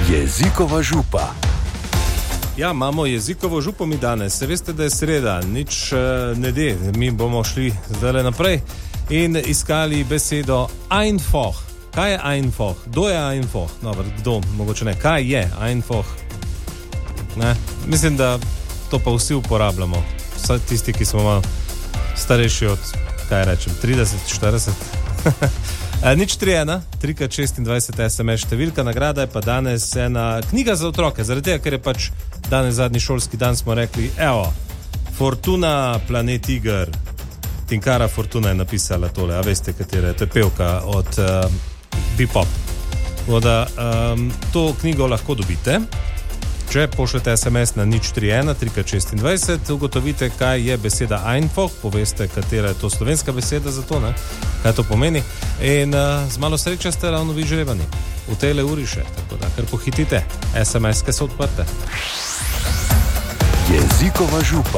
Jezikova župa. Ja, imamo jezikovo župo mi danes. Se veste, da je sreda, nič ne de. Mi bomo šli zdaj naprej in iskali besedo einfach. Kaj je einfach? Kdo je einfach? Dobar, kdo? Mogoče ne. Kaj je einfach? Ne? Mislim, da to pa vsi uporabljamo. Vsi tisti, ki smo malo starejši od, kaj rečem, 30, 40. Nič 3-1, 3x26 SMS številka, nagrada je pa danes ena knjiga za otroke, zaradi tega, ker je pač danes zadnji šolski dan, smo rekli, evo, Fortuna, Planet Iger, Tinkara Fortuna je napisala tole, a veste katere, to je pevka od Bebop. Voda, to knjigo lahko dobite, če pošljete SMS na nič 3-1, 3x26, ugotovite, kaj je beseda einfach, poveste, katera je to slovenska beseda za to, ne? Kaj to pomeni. In z malo sreče ste ravno vi žrebani. V tejle uri še, tako da kar pohitite. SMS-ke so odprte. Jezikova župa.